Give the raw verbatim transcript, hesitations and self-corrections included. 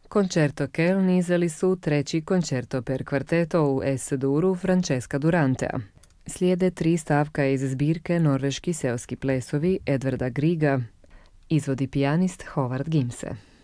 Concerto Kel nizeli su treći concerto per kvarteto u S-duru Francesca Durantea. Slijede tri stavka iz zbirke Norveški seoski plesovi Edvarda Griega, izvodi pijanist Howard Gimse.